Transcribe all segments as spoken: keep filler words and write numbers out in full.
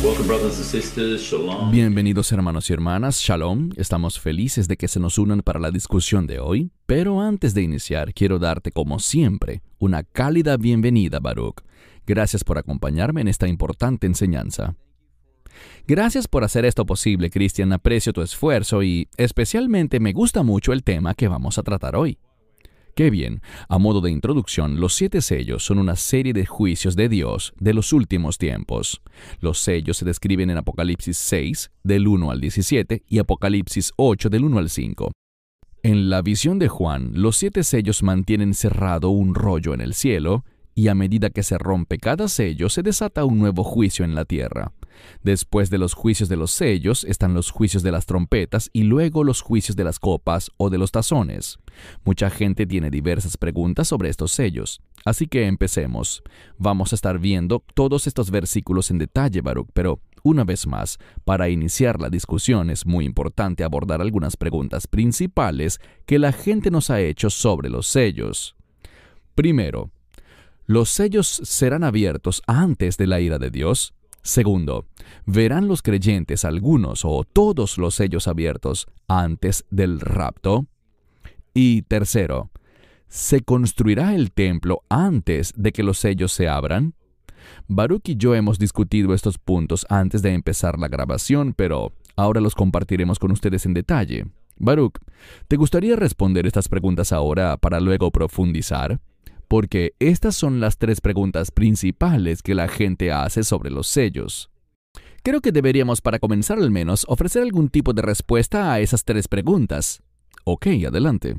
Welcome, brothers and sisters. Shalom. Bienvenidos hermanos y hermanas, Shalom. Estamos felices de que se nos unan para la discusión de hoy, pero antes de iniciar quiero darte como siempre una cálida bienvenida, Baruch. Gracias por acompañarme en esta importante enseñanza. Gracias por hacer esto posible, Cristian. Aprecio tu esfuerzo y especialmente me gusta mucho el tema que vamos a tratar hoy. Qué bien. A modo de introducción, los siete sellos son una serie de juicios de Dios de los últimos tiempos. Los sellos se describen en Apocalipsis seis, del uno al diecisiete, y Apocalipsis ocho, del uno al cinco. En la visión de Juan, los siete sellos mantienen cerrado un rollo en el cielo, y a medida que se rompe cada sello, se desata un nuevo juicio en la tierra. Después de los juicios de los sellos están los juicios de las trompetas y luego los juicios de las copas o de los tazones. Mucha gente tiene diversas preguntas sobre estos sellos, así que empecemos. Vamos a estar viendo todos estos versículos en detalle, Baruch, pero una vez más, para iniciar la discusión es muy importante abordar algunas preguntas principales que la gente nos ha hecho sobre los sellos. Primero, ¿los sellos serán abiertos antes de la ira de Dios? Segundo, ¿verán los creyentes algunos o todos los sellos abiertos antes del rapto? Y tercero, ¿se construirá el templo antes de que los sellos se abran? Baruch y yo hemos discutido estos puntos antes de empezar la grabación, pero ahora los compartiremos con ustedes en detalle. Baruch, ¿te gustaría responder estas preguntas ahora para luego profundizar? Porque estas son las tres preguntas principales que la gente hace sobre los sellos. Creo que deberíamos, para comenzar al menos, ofrecer algún tipo de respuesta a esas tres preguntas. Ok, adelante.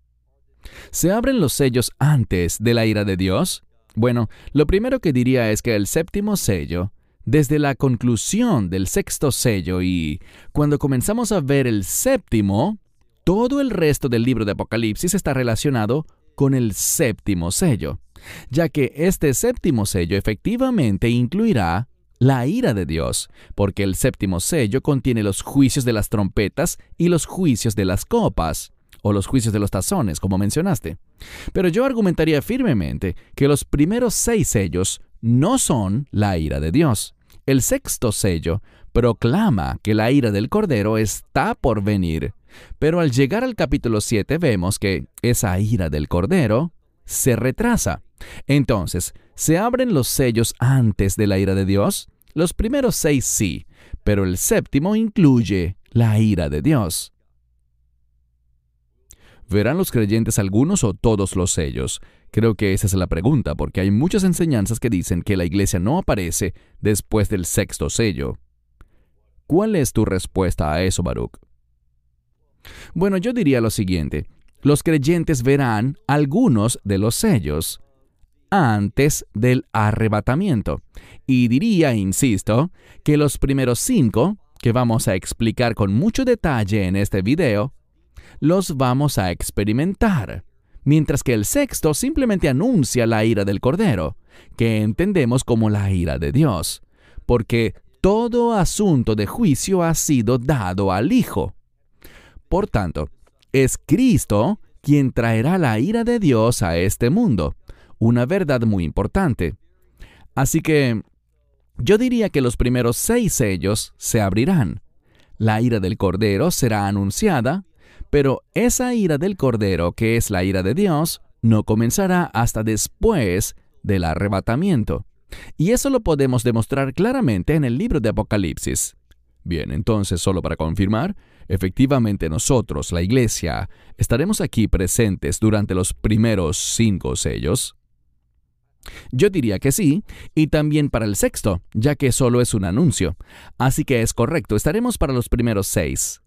¿Se abren los sellos antes de la ira de Dios? Bueno, lo primero que diría es que el séptimo sello, desde la conclusión del sexto sello y cuando comenzamos a ver el séptimo, todo el resto del libro de Apocalipsis está relacionado con el séptimo sello, ya que este séptimo sello efectivamente incluirá la ira de Dios, porque el séptimo sello contiene los juicios de las trompetas y los juicios de las copas, o los juicios de los tazones, como mencionaste. Pero yo argumentaría firmemente que los primeros seis sellos no son la ira de Dios. El sexto sello proclama que la ira del Cordero está por venir, pero al llegar al capítulo siete vemos que esa ira del Cordero se retrasa. Entonces, ¿se abren los sellos antes de la ira de Dios? Los primeros seis sí, pero el séptimo incluye la ira de Dios. ¿Verán los creyentes algunos o todos los sellos? Creo que esa es la pregunta, porque hay muchas enseñanzas que dicen que la iglesia no aparece después del sexto sello. ¿Cuál es tu respuesta a eso, Baruch? Bueno, yo diría lo siguiente. Los creyentes verán algunos de los sellos antes del arrebatamiento. Y diría, insisto, que los primeros cinco, que vamos a explicar con mucho detalle en este video, los vamos a experimentar, mientras que el sexto simplemente anuncia la ira del Cordero, que entendemos como la ira de Dios, porque todo asunto de juicio ha sido dado al Hijo. Por tanto, es Cristo quien traerá la ira de Dios a este mundo, una verdad muy importante. Así que yo diría que los primeros seis sellos se abrirán. La ira del Cordero será anunciada, pero esa ira del Cordero, que es la ira de Dios, no comenzará hasta después del arrebatamiento. Y eso lo podemos demostrar claramente en el libro de Apocalipsis. Bien, entonces, solo para confirmar, efectivamente nosotros, la iglesia, estaremos aquí presentes durante los primeros cinco sellos. Yo diría que sí, y también para el sexto, ya que solo es un anuncio. Así que es correcto, estaremos para los primeros seis.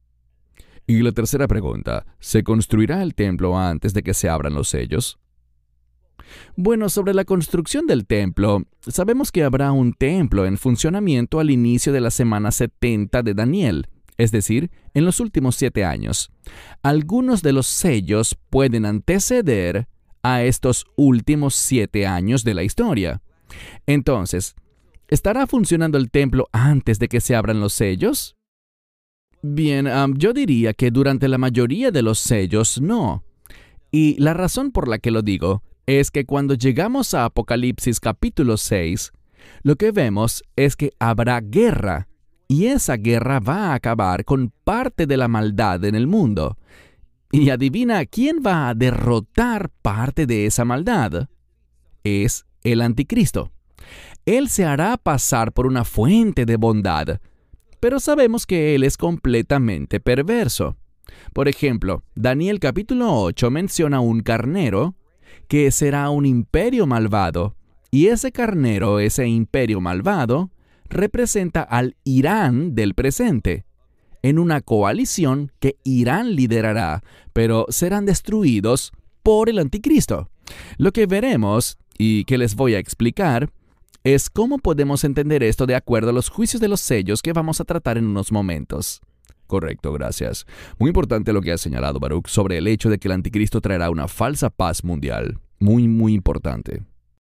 Y la tercera pregunta, ¿se construirá el templo antes de que se abran los sellos? Bueno, sobre la construcción del templo, sabemos que habrá un templo en funcionamiento al inicio de la semana setenta de Daniel, es decir, en los últimos siete años. Algunos de los sellos pueden anteceder a estos últimos siete años de la historia. Entonces, ¿estará funcionando el templo antes de que se abran los sellos? Bien, um, yo diría que durante la mayoría de los sellos no. Y la razón por la que lo digo es que cuando llegamos a Apocalipsis capítulo seis, lo que vemos es que habrá guerra, y esa guerra va a acabar con parte de la maldad en el mundo. Y adivina quién va a derrotar parte de esa maldad. Es el anticristo. Él se hará pasar por una fuente de bondad, pero sabemos que él es completamente perverso. Por ejemplo, Daniel capítulo ocho menciona un carnero que será un imperio malvado, y ese carnero, ese imperio malvado, representa al Irán del presente, en una coalición que Irán liderará, pero serán destruidos por el anticristo. Lo que veremos, y que les voy a explicar, es cómo podemos entender esto de acuerdo a los juicios de los sellos que vamos a tratar en unos momentos. Correcto, gracias. Muy importante lo que ha señalado Baruch sobre el hecho de que el anticristo traerá una falsa paz mundial. Muy, muy importante.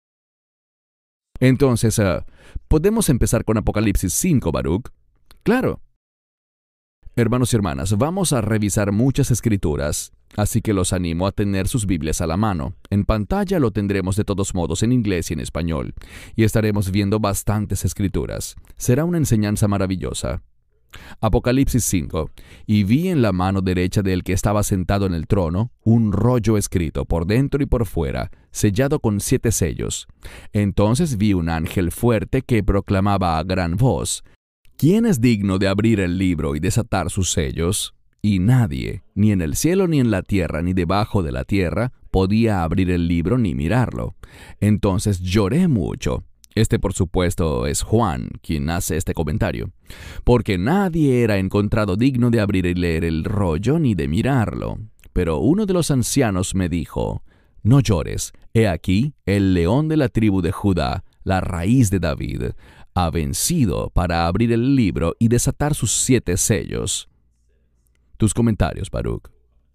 Entonces, uh, ¿podemos empezar con Apocalipsis cinco, Baruch? Claro. Hermanos y hermanas, vamos a revisar muchas escrituras, así que los animo a tener sus Biblias a la mano. En pantalla lo tendremos de todos modos en inglés y en español, y estaremos viendo bastantes escrituras. Será una enseñanza maravillosa. Apocalipsis cinco. Y vi en la mano derecha del que estaba sentado en el trono un rollo escrito por dentro y por fuera, sellado con siete sellos. Entonces vi un ángel fuerte que proclamaba a gran voz: ¿Quién es digno de abrir el libro y desatar sus sellos? Y nadie, ni en el cielo ni en la tierra ni debajo de la tierra, podía abrir el libro ni mirarlo. Entonces lloré mucho. Este, por supuesto, es Juan quien hace este comentario, porque nadie era encontrado digno de abrir y leer el rollo ni de mirarlo. Pero uno de los ancianos me dijo: No llores, he aquí, el león de la tribu de Judá, la raíz de David, ha vencido para abrir el libro y desatar sus siete sellos. Tus comentarios, Baruch.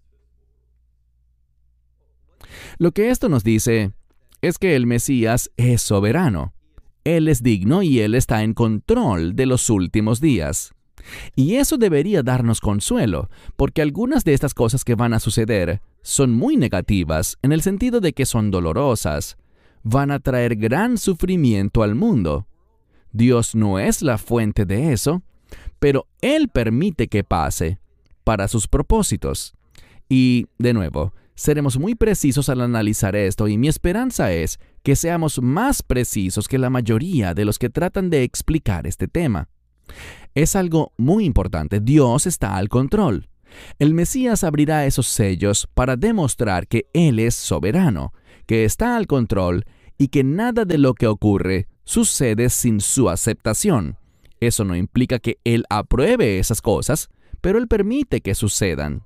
Lo que esto nos dice es que el Mesías es soberano. Él es digno y Él está en control de los últimos días. Y eso debería darnos consuelo, porque algunas de estas cosas que van a suceder son muy negativas en el sentido de que son dolorosas. Van a traer gran sufrimiento al mundo. Dios no es la fuente de eso, pero Él permite que pase para sus propósitos. Y, de nuevo, seremos muy precisos al analizar esto, y mi esperanza es que seamos más precisos que la mayoría de los que tratan de explicar este tema. Es algo muy importante. Dios está al control. El Mesías abrirá esos sellos para demostrar que Él es soberano, que está al control y que nada de lo que ocurre sucede sin su aceptación. Eso no implica que Él apruebe esas cosas, pero Él permite que sucedan.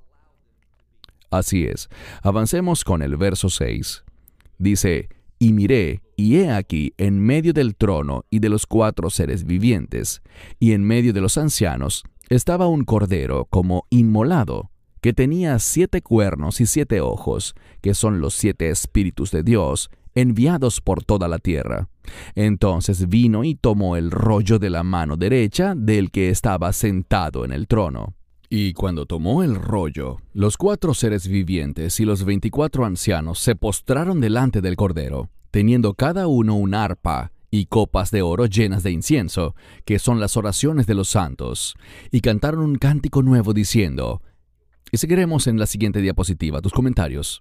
Así es. Avancemos con el verso seis. Dice: Y miré, y he aquí, en medio del trono y de los cuatro seres vivientes, y en medio de los ancianos, estaba un cordero como inmolado, que tenía siete cuernos y siete ojos, que son los siete espíritus de Dios, enviados por toda la tierra. Entonces vino y tomó el rollo de la mano derecha del que estaba sentado en el trono. Y cuando tomó el rollo, los cuatro seres vivientes y los veinticuatro ancianos se postraron delante del Cordero, teniendo cada uno un arpa y copas de oro llenas de incienso, que son las oraciones de los santos, y cantaron un cántico nuevo diciendo... Y seguiremos en la siguiente diapositiva, tus comentarios.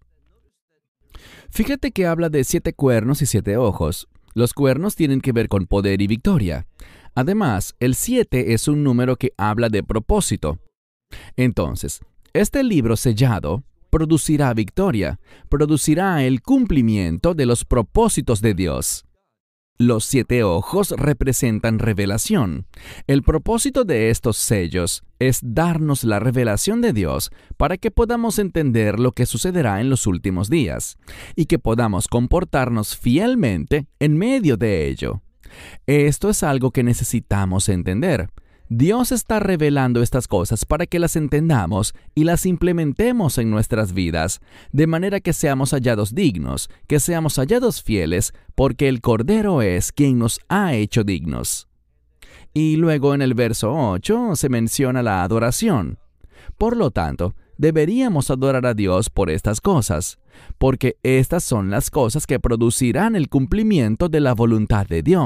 Fíjate que habla de siete cuernos y siete ojos. Los cuernos tienen que ver con poder y victoria. Además, el siete es un número que habla de propósito. Entonces, este libro sellado producirá victoria, producirá el cumplimiento de los propósitos de Dios. Los siete ojos representan revelación. El propósito de estos sellos es darnos la revelación de Dios para que podamos entender lo que sucederá en los últimos días y que podamos comportarnos fielmente en medio de ello. Esto es algo que necesitamos entender. Dios está revelando estas cosas para que las entendamos y las implementemos en nuestras vidas, de manera que seamos hallados dignos, que seamos hallados fieles, porque el Cordero es quien nos ha hecho dignos. Y luego en el verso ocho se menciona la adoración. Por lo tanto, deberíamos adorar a Dios por estas cosas, porque estas son las cosas que producirán el cumplimiento de la voluntad de Dios.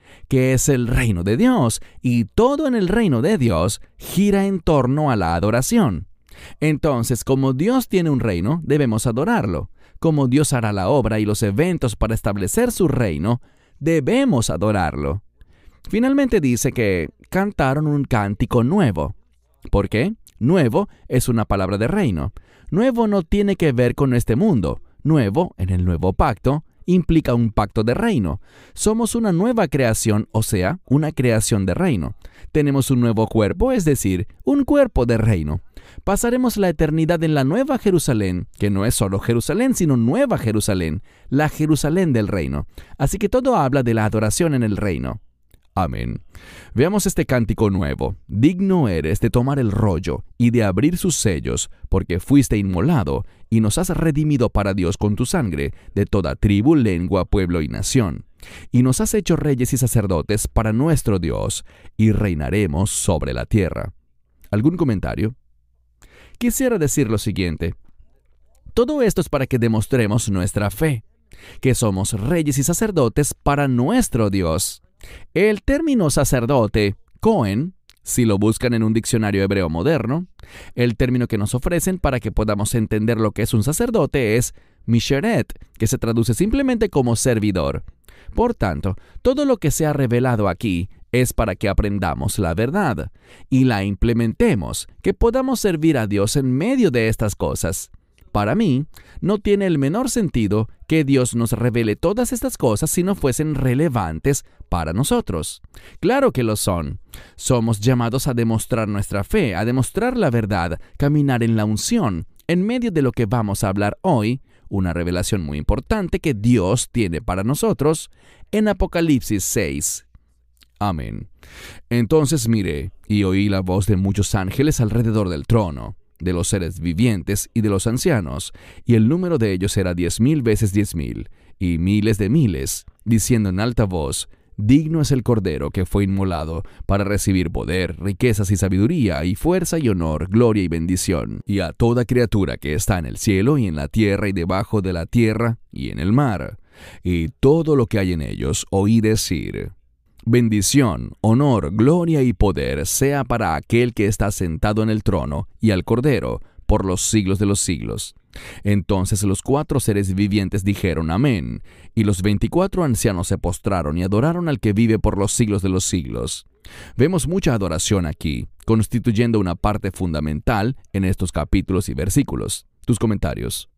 que es el reino de Dios, y todo en el reino de Dios gira en torno a la adoración. Entonces, como Dios tiene un reino, debemos adorarlo. Como Dios hará la obra y los eventos para establecer su reino, debemos adorarlo. Finalmente dice que cantaron un cántico nuevo. ¿Por qué? Nuevo es una palabra de reino. Nuevo no tiene que ver con este mundo. Nuevo, en el nuevo pacto, implica un pacto de reino. Somos una nueva creación, o sea, una creación de reino. Tenemos un nuevo cuerpo, es decir, un cuerpo de reino. Pasaremos la eternidad en la Nueva Jerusalén, que no es solo Jerusalén, sino Nueva Jerusalén, la Jerusalén del reino. Así que todo habla de la adoración en el reino. Amén. Veamos este cántico nuevo. Digno eres de tomar el rollo y de abrir sus sellos, porque fuiste inmolado y nos has redimido para Dios con tu sangre de toda tribu, lengua, pueblo y nación. Y nos has hecho reyes y sacerdotes para nuestro Dios, y reinaremos sobre la tierra. ¿Algún comentario? Quisiera decir lo siguiente. Todo esto es para que demostremos nuestra fe, que somos reyes y sacerdotes para nuestro Dios. El término sacerdote, Cohen, si lo buscan en un diccionario hebreo moderno, el término que nos ofrecen para que podamos entender lo que es un sacerdote es Misheret, que se traduce simplemente como servidor. Por tanto, todo lo que se ha revelado aquí es para que aprendamos la verdad y la implementemos, que podamos servir a Dios en medio de estas cosas. Para mí, no tiene el menor sentido que Dios nos revele todas estas cosas si no fuesen relevantes para nosotros. Claro que lo son. Somos llamados a demostrar nuestra fe, a demostrar la verdad, caminar en la unción, en medio de lo que vamos a hablar hoy, una revelación muy importante que Dios tiene para nosotros en Apocalipsis seis. Amén. Entonces miré y oí la voz de muchos ángeles alrededor del trono, de los seres vivientes y de los ancianos, y el número de ellos era diez mil veces diez mil, y miles de miles, diciendo en alta voz, digno es el Cordero que fue inmolado para recibir poder, riquezas y sabiduría, y fuerza y honor, gloria y bendición, y a toda criatura que está en el cielo y en la tierra y debajo de la tierra y en el mar, y todo lo que hay en ellos, oí decir, bendición, honor, gloria y poder sea para aquel que está sentado en el trono y al Cordero por los siglos de los siglos. Entonces los cuatro seres vivientes dijeron amén, y los veinticuatro ancianos se postraron y adoraron al que vive por los siglos de los siglos. Vemos mucha adoración aquí, constituyendo una parte fundamental en estos capítulos y versículos. Tus comentarios.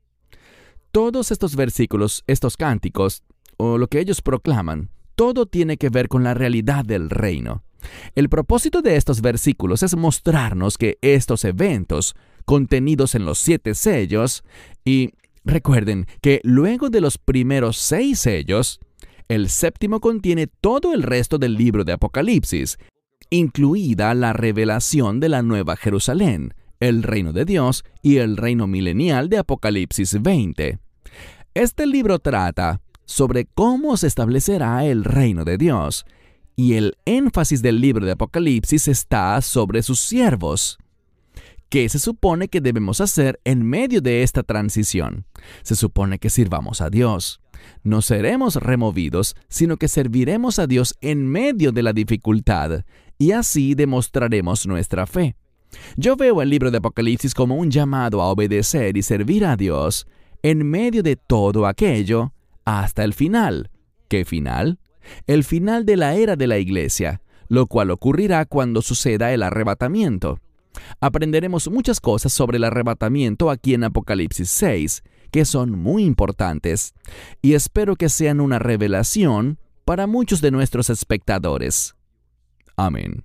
Todos estos versículos, estos cánticos, o lo que ellos proclaman, todo tiene que ver con la realidad del reino. El propósito de estos versículos es mostrarnos que estos eventos, contenidos en los siete sellos, y recuerden que luego de los primeros seis sellos, el séptimo contiene todo el resto del libro de Apocalipsis, incluida la revelación de la Nueva Jerusalén, el reino de Dios y el reino milenial de Apocalipsis veinte. Este libro trata sobre cómo se establecerá el reino de Dios, y el énfasis del libro de Apocalipsis está sobre sus siervos. ¿Qué se supone que debemos hacer en medio de esta transición? Se supone que sirvamos a Dios. No seremos removidos, sino que serviremos a Dios en medio de la dificultad, y así demostraremos nuestra fe. Yo veo el libro de Apocalipsis como un llamado a obedecer y servir a Dios en medio de todo aquello, hasta el final. ¿Qué final? El final de la era de la iglesia, lo cual ocurrirá cuando suceda el arrebatamiento. Aprenderemos muchas cosas sobre el arrebatamiento aquí en Apocalipsis seis, que son muy importantes, y espero que sean una revelación para muchos de nuestros espectadores. Amén.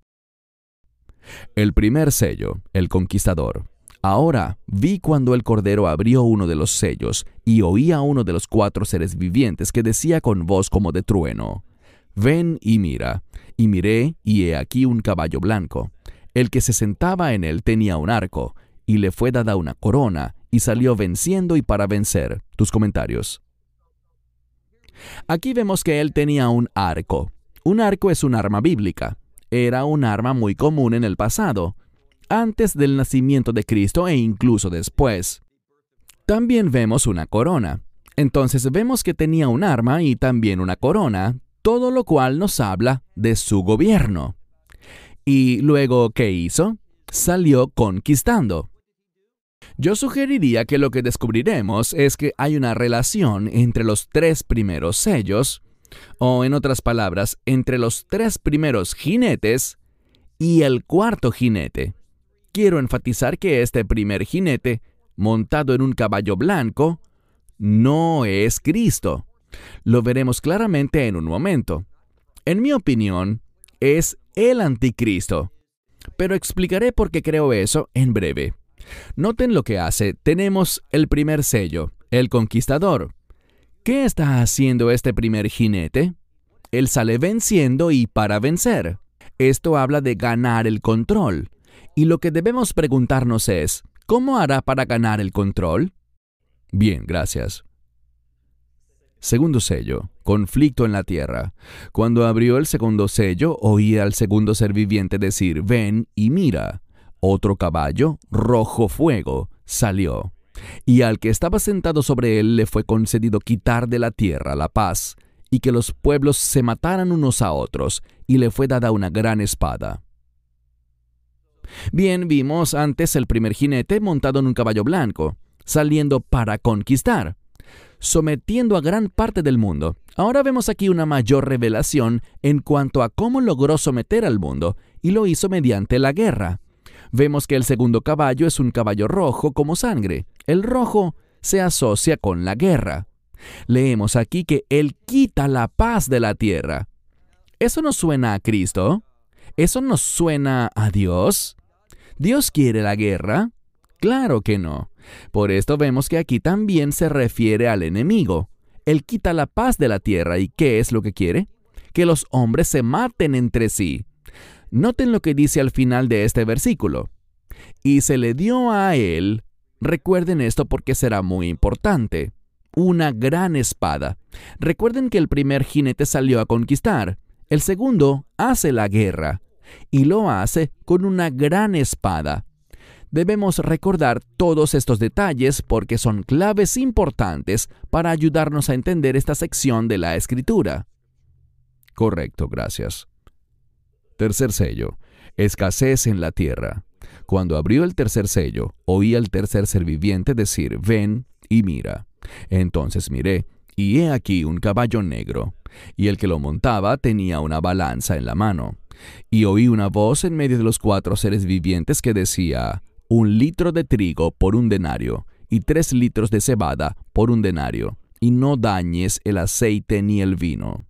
El primer sello, el conquistador. Ahora vi cuando el Cordero abrió uno de los sellos, y oí a uno de los cuatro seres vivientes que decía con voz como de trueno, «Ven y mira». Y miré, y he aquí un caballo blanco. El que se sentaba en él tenía un arco, y le fue dada una corona, y salió venciendo y para vencer. Tus comentarios. Aquí vemos que él tenía un arco. Un arco es un arma bíblica. Era un arma muy común en el pasado, antes del nacimiento de Cristo e incluso después. También vemos una corona. Entonces vemos que tenía un arma y también una corona, todo lo cual nos habla de su gobierno. Y luego, ¿qué hizo? Salió conquistando. Yo sugeriría que lo que descubriremos es que hay una relación entre los tres primeros sellos, o en otras palabras, entre los tres primeros jinetes y el cuarto jinete. Quiero enfatizar que este primer jinete, montado en un caballo blanco, no es Cristo. Lo veremos claramente en un momento. En mi opinión, es el anticristo. Pero explicaré por qué creo eso en breve. Noten lo que hace. Tenemos el primer sello, el conquistador. ¿Qué está haciendo este primer jinete? Él sale venciendo y para vencer. Esto habla de ganar el control. Y lo que debemos preguntarnos es, ¿cómo hará para ganar el control? Bien, gracias. Segundo sello, conflicto en la tierra. Cuando abrió el segundo sello, oí al segundo ser viviente decir, ven y mira. Otro caballo, rojo fuego, salió. Y al que estaba sentado sobre él le fue concedido quitar de la tierra la paz, y que los pueblos se mataran unos a otros, y le fue dada una gran espada. Bien, vimos antes el primer jinete montado en un caballo blanco, saliendo para conquistar, sometiendo a gran parte del mundo. Ahora vemos aquí una mayor revelación en cuanto a cómo logró someter al mundo, y lo hizo mediante la guerra. Vemos que el segundo caballo es un caballo rojo como sangre. El rojo se asocia con la guerra. Leemos aquí que Él quita la paz de la tierra. ¿Eso nos suena a Cristo? ¿Eso nos suena a Dios? ¿Dios quiere la guerra? Claro que no. Por esto vemos que aquí también se refiere al enemigo. Él quita la paz de la tierra. ¿Y qué es lo que quiere? Que los hombres se maten entre sí. Noten lo que dice al final de este versículo. Y se le dio a él, recuerden esto porque será muy importante, una gran espada. Recuerden que el primer jinete salió a conquistar, el segundo hace la guerra, y lo hace con una gran espada. Debemos recordar todos estos detalles porque son claves importantes para ayudarnos a entender esta sección de la Escritura. Correcto, gracias. Tercer sello, escasez en la tierra. Cuando abrió el tercer sello, oí al tercer ser viviente decir, ven y mira. Entonces miré, y he aquí un caballo negro, y el que lo montaba tenía una balanza en la mano. Y oí una voz en medio de los cuatro seres vivientes que decía, un litro de trigo por un denario, y tres litros de cebada por un denario, y no dañes el aceite ni el vino.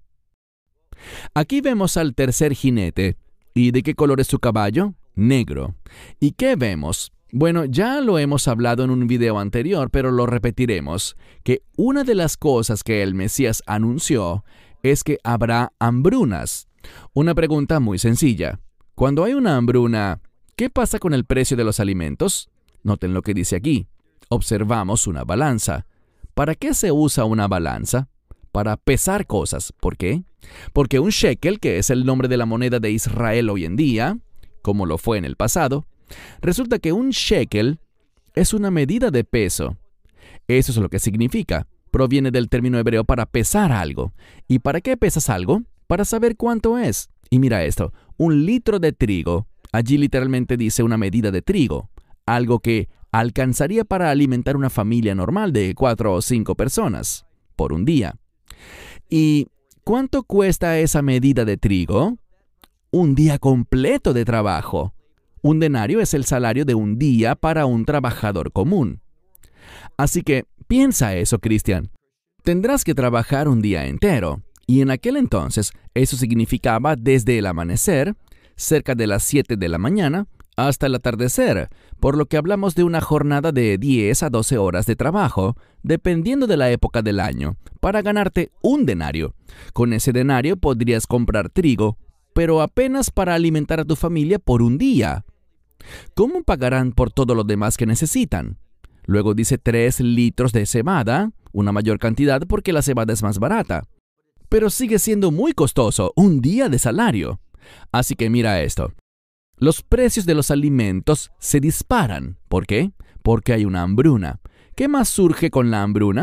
Aquí vemos al tercer jinete. ¿Y de qué color es su caballo? Negro. ¿Y qué vemos? Bueno, ya lo hemos hablado en un video anterior, pero lo repetiremos, que una de las cosas que el Mesías anunció es que habrá hambrunas. Una pregunta muy sencilla. Cuando hay una hambruna, ¿qué pasa con el precio de los alimentos? Noten lo que dice aquí. Observamos una balanza. ¿Para qué se usa una balanza? Para pesar cosas. ¿Por qué? Porque un shekel, que es el nombre de la moneda de Israel hoy en día, como lo fue en el pasado, resulta que un shekel es una medida de peso. Eso es lo que significa. Proviene del término hebreo para pesar algo. ¿Y para qué pesas algo? Para saber cuánto es. Y mira esto, un litro de trigo, allí literalmente dice una medida de trigo, algo que alcanzaría para alimentar una familia normal de cuatro o cinco personas por un día. ¿Y cuánto cuesta esa medida de trigo? Un día completo de trabajo. Un denario es el salario de un día para un trabajador común. Así que piensa eso, Cristian. Tendrás que trabajar un día entero. Y en aquel entonces eso significaba desde el amanecer, cerca de las siete de la mañana, hasta el atardecer, por lo que hablamos de una jornada de diez a doce horas de trabajo, dependiendo de la época del año, para ganarte un denario. Con ese denario podrías comprar trigo, pero apenas para alimentar a tu familia por un día. ¿Cómo pagarán por todo lo demás que necesitan? Luego dice tres litros de cebada, una mayor cantidad porque la cebada es más barata. Pero sigue siendo muy costoso, un día de salario. Así que mira esto. Los precios de los alimentos se disparan. ¿Por qué? Porque hay una hambruna. ¿Qué más surge con la hambruna?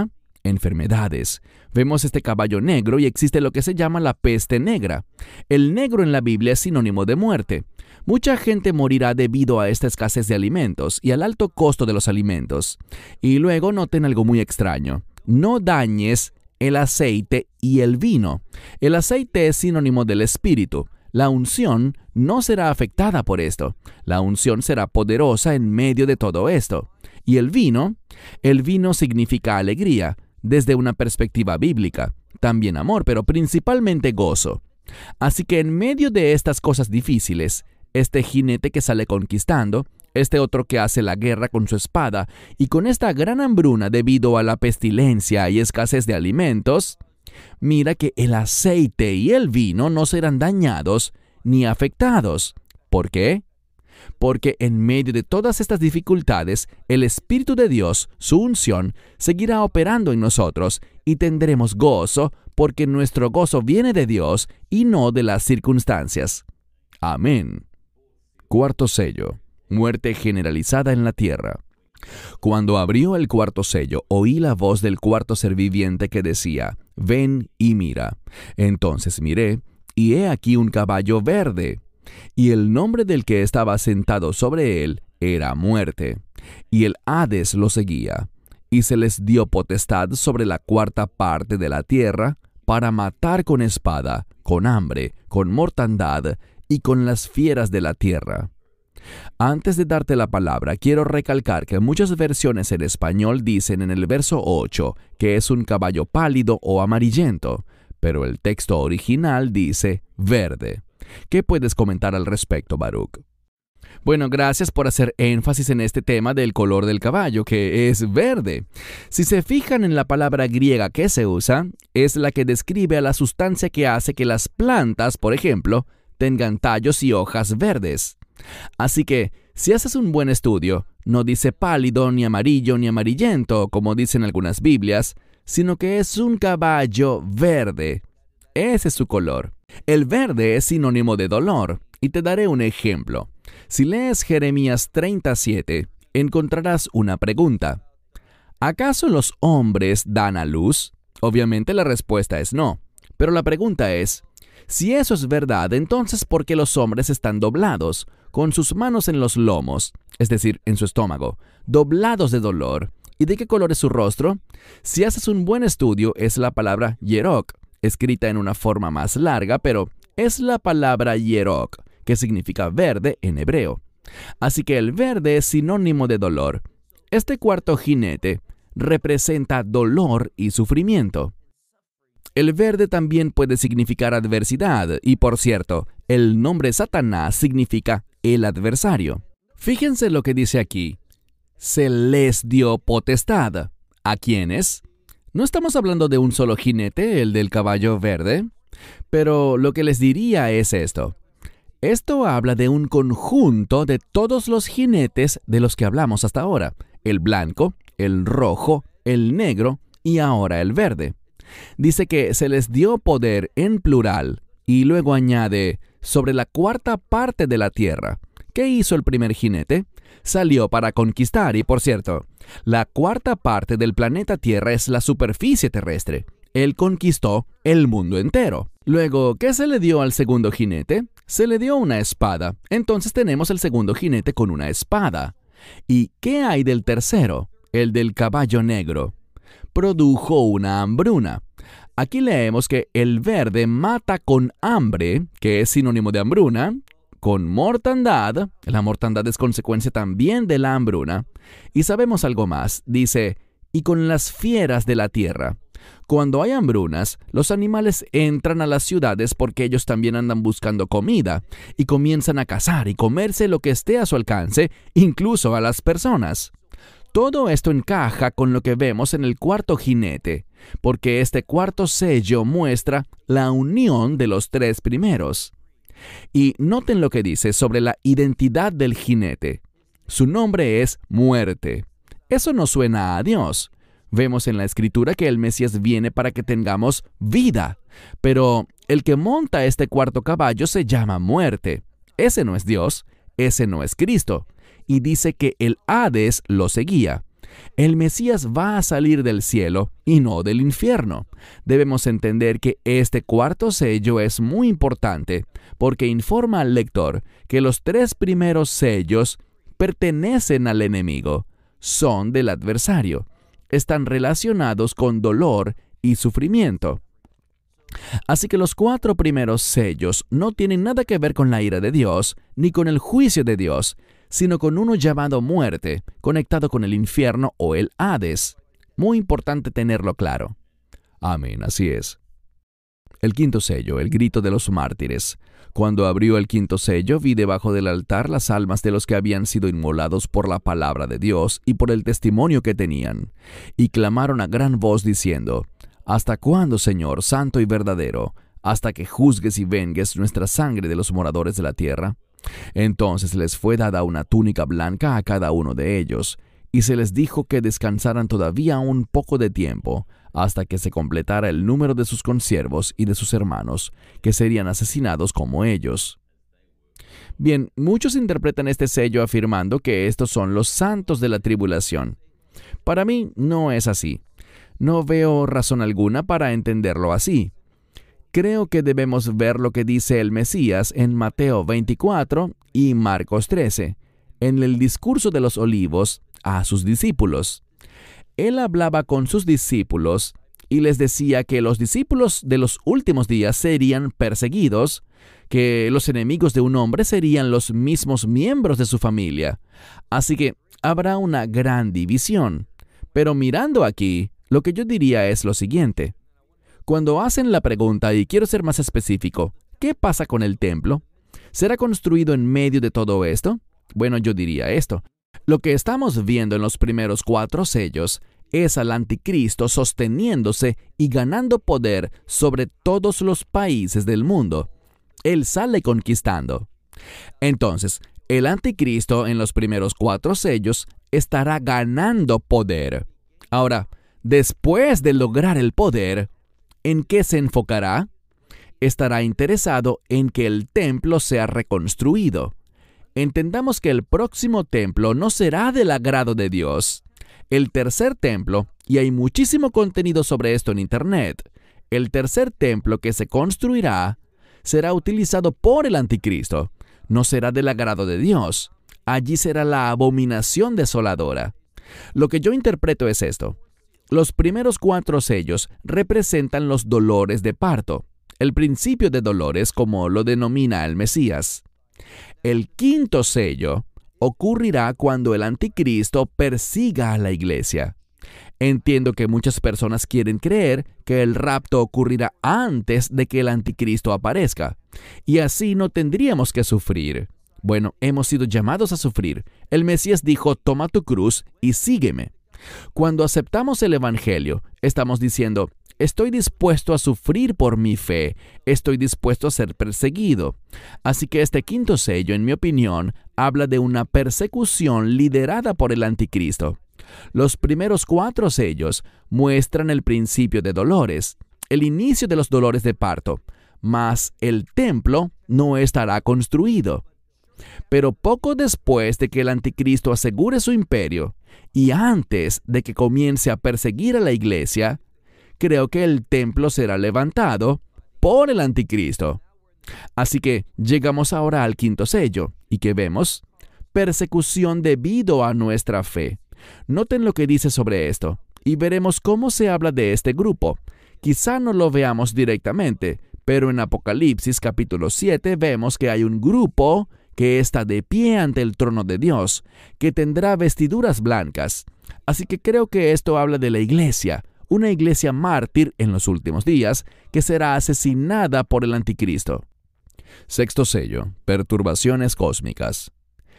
enfermedades. Vemos este caballo negro y existe lo que se llama la peste negra. El negro en la Biblia es sinónimo de muerte. Mucha gente morirá debido a esta escasez de alimentos y al alto costo de los alimentos. Y luego noten algo muy extraño. No dañes el aceite y el vino. El aceite es sinónimo del Espíritu. La unción no será afectada por esto. La unción será poderosa en medio de todo esto. ¿Y el vino? El vino significa alegría, desde una perspectiva bíblica. También amor, pero principalmente gozo. Así que en medio de estas cosas difíciles, este jinete que sale conquistando, este otro que hace la guerra con su espada, y con esta gran hambruna debido a la pestilencia y escasez de alimentos, mira que el aceite y el vino no serán dañados ni afectados. ¿Por qué? Porque en medio de todas estas dificultades, el Espíritu de Dios, su unción, seguirá operando en nosotros y tendremos gozo porque nuestro gozo viene de Dios y no de las circunstancias. Amén. Cuarto sello. Muerte generalizada en la tierra. Cuando abrió el cuarto sello, oí la voz del cuarto ser viviente que decía, «Ven y mira». Entonces miré, y he aquí un caballo verde, y el nombre del que estaba sentado sobre él era Muerte, y el Hades lo seguía, y se les dio potestad sobre la cuarta parte de la tierra para matar con espada, con hambre, con mortandad y con las fieras de la tierra. Antes de darte la palabra, quiero recalcar que muchas versiones en español dicen en el verso ocho que es un caballo pálido o amarillento, pero el texto original dice verde. ¿Qué puedes comentar al respecto, Baruch? Bueno, gracias por hacer énfasis en este tema del color del caballo, que es verde. Si se fijan en la palabra griega que se usa, es la que describe a la sustancia que hace que las plantas, por ejemplo, tengan tallos y hojas verdes. Así que, si haces un buen estudio, no dice pálido, ni amarillo, ni amarillento, como dicen algunas Biblias, sino que es un caballo verde. Ese es su color. El verde es sinónimo de dolor, y te daré un ejemplo. Si lees Jeremías treinta y siete, encontrarás una pregunta. ¿Acaso los hombres dan a luz? Obviamente la respuesta es no, pero la pregunta es, si eso es verdad, entonces ¿por qué los hombres están doblados, con sus manos en los lomos, es decir, en su estómago, doblados de dolor? ¿Y de qué color es su rostro? Si haces un buen estudio, es la palabra yerok, escrita en una forma más larga, pero es la palabra yerok, que significa verde en hebreo. Así que el verde es sinónimo de dolor. Este cuarto jinete representa dolor y sufrimiento. El verde también puede significar adversidad, y por cierto, el nombre Satanás significa el adversario. Fíjense lo que dice aquí. Se les dio potestad. ¿A quiénes? No estamos hablando de un solo jinete, el del caballo verde, pero lo que les diría es esto. Esto habla de un conjunto de todos los jinetes de los que hablamos hasta ahora, el blanco, el rojo, el negro y ahora el verde. Dice que se les dio poder en plural y luego añade sobre la cuarta parte de la tierra. ¿Qué hizo el primer jinete? Salió para conquistar y, por cierto, la cuarta parte del planeta Tierra es la superficie terrestre. Él conquistó el mundo entero. Luego, ¿qué se le dio al segundo jinete? Se le dio una espada. Entonces tenemos el segundo jinete con una espada. ¿Y qué hay del tercero? El del caballo negro. Produjo una hambruna. Aquí leemos que el verde mata con hambre, que es sinónimo de hambruna, con mortandad, la mortandad es consecuencia también de la hambruna, y sabemos algo más, dice, y con las fieras de la tierra. Cuando hay hambrunas, los animales entran a las ciudades porque ellos también andan buscando comida, y comienzan a cazar y comerse lo que esté a su alcance, incluso a las personas. Todo esto encaja con lo que vemos en el cuarto jinete, porque este cuarto sello muestra la unión de los tres primeros. Y noten lo que dice sobre la identidad del jinete. Su nombre es Muerte. Eso no suena a Dios. Vemos en la Escritura que el Mesías viene para que tengamos vida, pero el que monta este cuarto caballo se llama Muerte. Ese no es Dios, ese no es Cristo. Y dice que el Hades lo seguía. El Mesías va a salir del cielo y no del infierno. Debemos entender que este cuarto sello es muy importante porque informa al lector que los tres primeros sellos pertenecen al enemigo, son del adversario, están relacionados con dolor y sufrimiento. Así que los cuatro primeros sellos no tienen nada que ver con la ira de Dios ni con el juicio de Dios, sino con uno llamado muerte, conectado con el infierno o el Hades. Muy importante tenerlo claro. Amén, así es. El quinto sello, el grito de los mártires. Cuando abrió el quinto sello, vi debajo del altar las almas de los que habían sido inmolados por la palabra de Dios y por el testimonio que tenían, y clamaron a gran voz diciendo: ¿Hasta cuándo, Señor, santo y verdadero, hasta que juzgues y vengues nuestra sangre de los moradores de la tierra? Entonces les fue dada una túnica blanca a cada uno de ellos, y se les dijo que descansaran todavía un poco de tiempo, hasta que se completara el número de sus consiervos y de sus hermanos, que serían asesinados como ellos. Bien, muchos interpretan este sello afirmando que estos son los santos de la tribulación. Para mí no es así. No veo razón alguna para entenderlo así. Creo que debemos ver lo que dice el Mesías en Mateo veinticuatro y Marcos trece, en el discurso de los olivos a sus discípulos. Él hablaba con sus discípulos y les decía que los discípulos de los últimos días serían perseguidos, que los enemigos de un hombre serían los mismos miembros de su familia. Así que habrá una gran división. Pero mirando aquí, lo que yo diría es lo siguiente. Cuando hacen la pregunta, y quiero ser más específico, ¿qué pasa con el templo? ¿Será construido en medio de todo esto? Bueno, yo diría esto. Lo que estamos viendo en los primeros cuatro sellos es al anticristo sosteniéndose y ganando poder sobre todos los países del mundo. Él sale conquistando. Entonces, el anticristo en los primeros cuatro sellos estará ganando poder. Ahora, después de lograr el poder, ¿en qué se enfocará? Estará interesado en que el templo sea reconstruido. Entendamos que el próximo templo no será del agrado de Dios. El tercer templo, y hay muchísimo contenido sobre esto en Internet, el tercer templo que se construirá será utilizado por el anticristo. No será del agrado de Dios. Allí será la abominación desoladora. Lo que yo interpreto es esto. Los primeros cuatro sellos representan los dolores de parto, el principio de dolores como lo denomina el Mesías. El quinto sello ocurrirá cuando el anticristo persiga a la iglesia. Entiendo que muchas personas quieren creer que el rapto ocurrirá antes de que el anticristo aparezca, y así no tendríamos que sufrir. Bueno, hemos sido llamados a sufrir. El Mesías dijo: toma tu cruz y sígueme. Cuando aceptamos el Evangelio, estamos diciendo: estoy dispuesto a sufrir por mi fe, estoy dispuesto a ser perseguido. Así que este quinto sello, en mi opinión, habla de una persecución liderada por el anticristo. Los primeros cuatro sellos muestran el principio de dolores, el inicio de los dolores de parto, mas el templo no estará construido. Pero poco después de que el anticristo asegure su imperio y antes de que comience a perseguir a la iglesia, creo que el templo será levantado por el anticristo. Así que llegamos ahora al quinto sello y que vemos persecución debido a nuestra fe. Noten lo que dice sobre esto y veremos cómo se habla de este grupo. Quizá no lo veamos directamente, pero en Apocalipsis capítulo siete vemos que hay un grupo que está de pie ante el trono de Dios, que tendrá vestiduras blancas. Así que creo que esto habla de la iglesia, una iglesia mártir en los últimos días, que será asesinada por el anticristo. Sexto sello, perturbaciones cósmicas.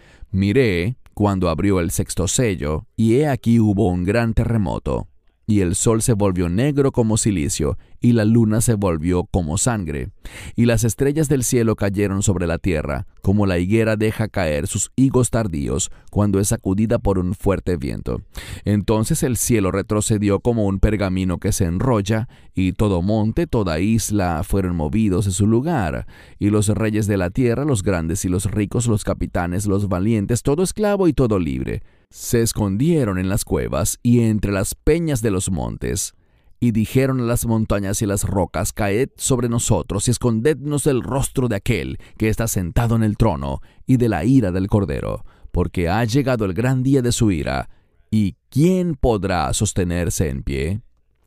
Miré cuando abrió el sexto sello, y he aquí hubo un gran terremoto, y el sol se volvió negro como silicio, y la luna se volvió como sangre, y las estrellas del cielo cayeron sobre la tierra, como la higuera deja caer sus higos tardíos cuando es sacudida por un fuerte viento. Entonces el cielo retrocedió como un pergamino que se enrolla, y todo monte, toda isla fueron movidos de su lugar, y los reyes de la tierra, los grandes y los ricos, los capitanes, los valientes, todo esclavo y todo libre, Se escondieron en las cuevas y entre las peñas de los montes. Y dijeron a las montañas y las rocas, caed sobre nosotros y escondednos del rostro de aquel que está sentado en el trono y de la ira del Cordero, porque ha llegado el gran día de su ira. ¿Y quién podrá sostenerse en pie?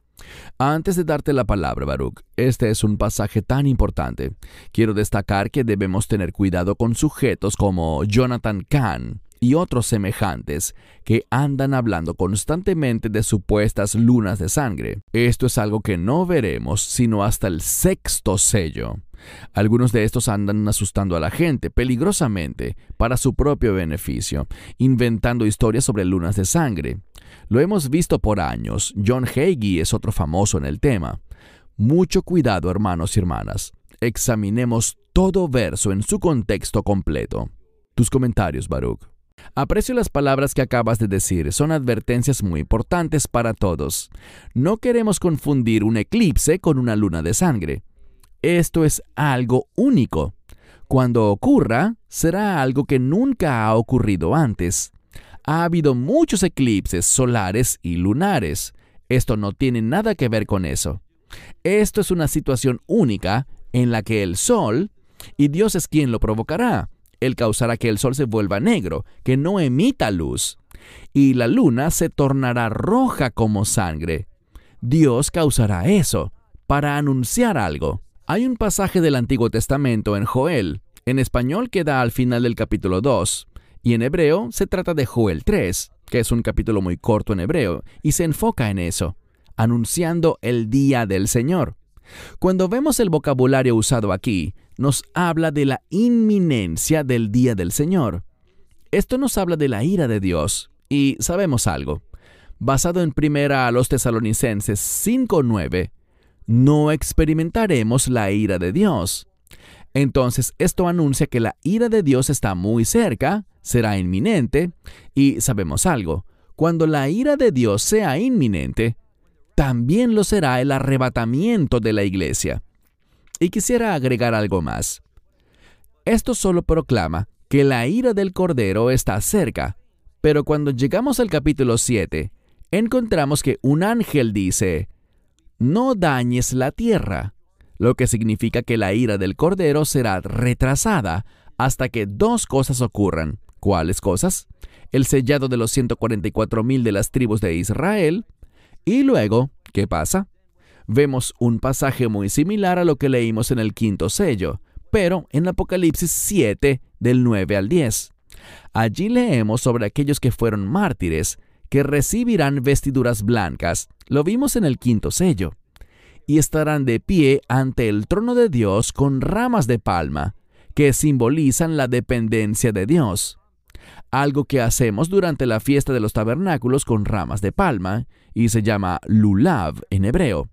Antes de darte la palabra, Baruch, este es un pasaje tan importante. Quiero destacar que debemos tener cuidado con sujetos como Jonathan Cahn y otros semejantes que andan hablando constantemente de supuestas lunas de sangre. Esto es algo que no veremos sino hasta el sexto sello. Algunos de estos andan asustando a la gente peligrosamente para su propio beneficio, inventando historias sobre lunas de sangre. Lo hemos visto por años. John Hagee es otro famoso en el tema. Mucho cuidado, hermanos y hermanas. Examinemos todo verso en su contexto completo. Tus comentarios, Baruch. Aprecio las palabras que acabas de decir. Son advertencias muy importantes para todos. No queremos confundir un eclipse con una luna de sangre. Esto es algo único. Cuando ocurra, será algo que nunca ha ocurrido antes. Ha habido muchos eclipses solares y lunares. Esto no tiene nada que ver con eso. Esto es una situación única en la que el sol, y Dios es quien lo provocará, Él causará que el sol se vuelva negro, que no emita luz, y la luna se tornará roja como sangre. Dios causará eso para anunciar algo. Hay un pasaje del Antiguo Testamento en Joel. En español queda al final del capítulo dos. Y en hebreo se trata de Joel tres, que es un capítulo muy corto en hebreo, y se enfoca en eso, anunciando el día del Señor. Cuando vemos el vocabulario usado aquí, nos habla de la inminencia del día del Señor. Esto nos habla de la ira de Dios, y sabemos algo. Basado en primera a los Tesalonicenses cinco nueve, no experimentaremos la ira de Dios. Entonces, esto anuncia que la ira de Dios está muy cerca, será inminente, y sabemos algo, cuando la ira de Dios sea inminente, también lo será el arrebatamiento de la iglesia. Y quisiera agregar algo más. Esto solo proclama que la ira del Cordero está cerca, pero cuando llegamos al capítulo siete, encontramos que un ángel dice, «No dañes la tierra», lo que significa que la ira del Cordero será retrasada hasta que dos cosas ocurran. ¿Cuáles cosas? El sellado de los ciento cuarenta y cuatro mil de las tribus de Israel. Y luego, ¿qué pasa? Vemos un pasaje muy similar a lo que leímos en el quinto sello, pero en Apocalipsis siete, del nueve al diez. Allí leemos sobre aquellos que fueron mártires, que recibirán vestiduras blancas. Lo vimos en el quinto sello. Y estarán de pie ante el trono de Dios con ramas de palma, que simbolizan la dependencia de Dios. Algo que hacemos durante la fiesta de los tabernáculos con ramas de palma, y se llama lulav en hebreo.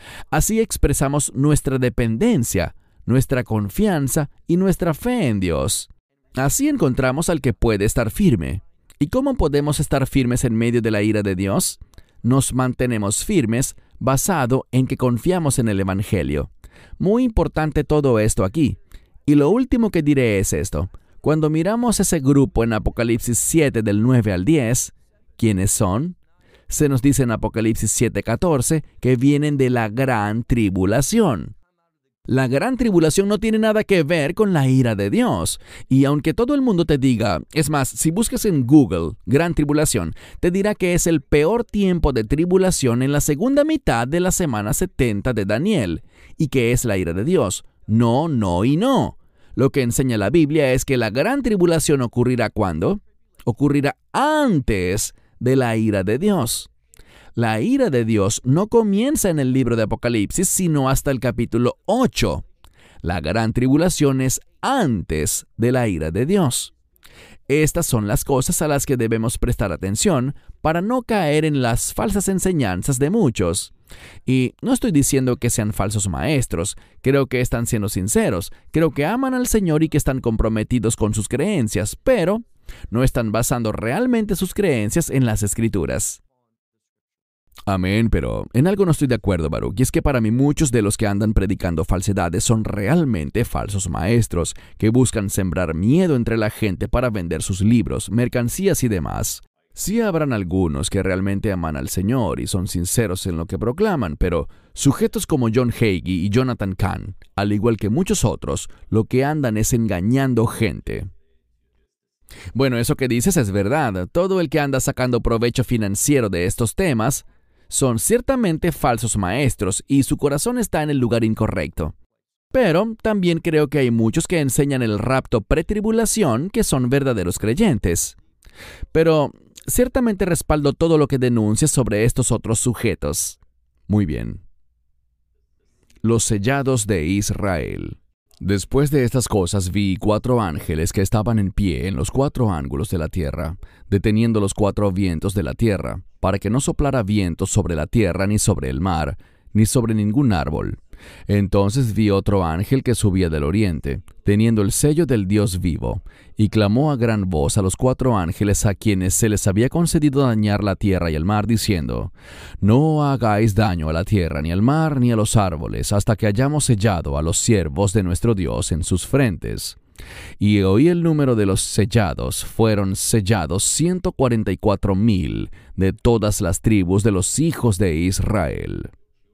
Así expresamos nuestra dependencia, nuestra confianza y nuestra fe en Dios. Así encontramos al que puede estar firme. ¿Y cómo podemos estar firmes en medio de la ira de Dios? Nos mantenemos firmes basado en que confiamos en el Evangelio. Muy importante todo esto aquí. Y lo último que diré es esto. Cuando miramos ese grupo en Apocalipsis siete del nueve al diez, ¿quiénes son? Se nos dice en Apocalipsis siete catorce que vienen de la gran tribulación. La gran tribulación no tiene nada que ver con la ira de Dios. Y aunque todo el mundo te diga, es más, si buscas en Google, gran tribulación, te dirá que es el peor tiempo de tribulación en la segunda mitad de la semana setenta de Daniel, y que es la ira de Dios. No, no y no. Lo que enseña la Biblia es que la gran tribulación ocurrirá ¿cuándo? Ocurrirá antes de la ira de Dios. La ira de Dios no comienza en el libro de Apocalipsis, sino hasta el capítulo ocho. La gran tribulación es antes de la ira de Dios. Estas son las cosas a las que debemos prestar atención para no caer en las falsas enseñanzas de muchos. Y no estoy diciendo que sean falsos maestros, creo que están siendo sinceros, creo que aman al Señor y que están comprometidos con sus creencias, pero no están basando realmente sus creencias en las Escrituras. Amén, pero en algo no estoy de acuerdo, Baruch, y es que para mí muchos de los que andan predicando falsedades son realmente falsos maestros, que buscan sembrar miedo entre la gente para vender sus libros, mercancías y demás. Sí habrán algunos que realmente aman al Señor y son sinceros en lo que proclaman, pero sujetos como John Hagee y Jonathan Cahn, al igual que muchos otros, lo que andan es engañando gente. Bueno, eso que dices es verdad. Todo el que anda sacando provecho financiero de estos temas son ciertamente falsos maestros y su corazón está en el lugar incorrecto. Pero también creo que hay muchos que enseñan el rapto pretribulación que son verdaderos creyentes. Pero ciertamente respaldo todo lo que denuncias sobre estos otros sujetos. Muy bien. Los sellados de Israel. Después de estas cosas vi cuatro ángeles que estaban en pie en los cuatro ángulos de la tierra, deteniendo los cuatro vientos de la tierra, para que no soplara viento sobre la tierra, ni sobre el mar, ni sobre ningún árbol. Entonces vi otro ángel que subía del oriente, teniendo el sello del Dios vivo, y clamó a gran voz a los cuatro ángeles a quienes se les había concedido dañar la tierra y el mar, diciendo: No hagáis daño a la tierra, ni al mar, ni a los árboles, hasta que hayamos sellado a los siervos de nuestro Dios en sus frentes. Y oí el número de los sellados: fueron sellados ciento cuarenta y cuatro mil de todas las tribus de los hijos de Israel.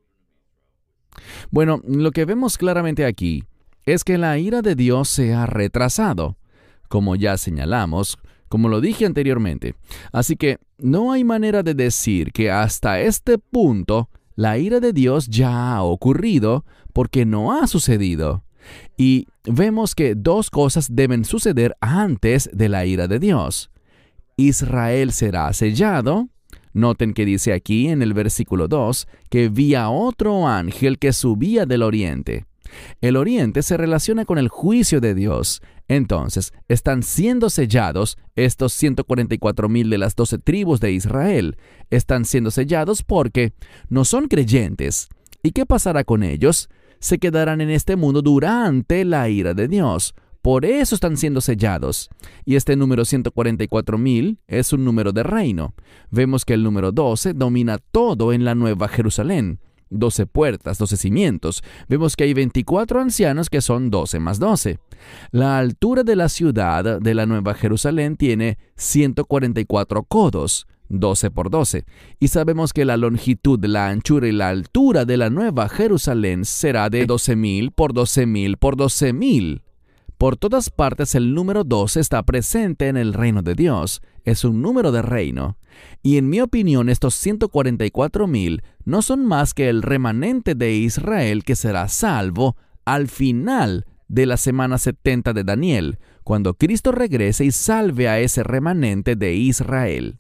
Bueno, lo que vemos claramente aquí es que la ira de Dios se ha retrasado, como ya señalamos, como lo dije anteriormente. Así que no hay manera de decir que hasta este punto la ira de Dios ya ha ocurrido, porque no ha sucedido. Y vemos que dos cosas deben suceder antes de la ira de Dios. Israel será sellado. Noten que dice aquí en el versículo dos que vi a otro ángel que subía del oriente. El oriente se relaciona con el juicio de Dios. Entonces, están siendo sellados estos ciento cuarenta y cuatro mil de las doce tribus de Israel. Están siendo sellados porque no son creyentes. ¿Y qué pasará con ellos? Se quedarán en este mundo durante la ira de Dios. Por eso están siendo sellados. Y este número ciento cuarenta y cuatro mil es un número de reino. Vemos que el número doce domina todo en la Nueva Jerusalén. doce puertas, doce cimientos. Vemos que hay veinticuatro ancianos que son doce más doce. La altura de la ciudad de la Nueva Jerusalén tiene ciento cuarenta y cuatro codos, doce por doce. Y sabemos que la longitud, la anchura y la altura de la Nueva Jerusalén será de doce mil por doce mil por doce mil. Por todas partes el número doce está presente en el reino de Dios. Es un número de reino. Y en mi opinión estos ciento cuarenta y cuatro mil no son más que el remanente de Israel que será salvo al final de la semana setenta de Daniel, cuando Cristo regrese y salve a ese remanente de Israel.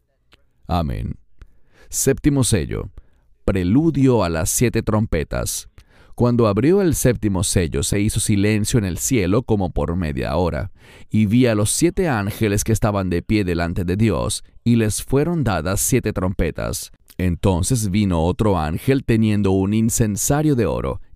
Amén. Séptimo sello. Preludio a las siete trompetas. Cuando abrió el séptimo sello, se hizo silencio en el cielo como por media hora, y vi a los siete ángeles que estaban de pie delante de Dios, y les fueron dadas siete trompetas. Entonces vino otro ángel teniendo un incensario de oro,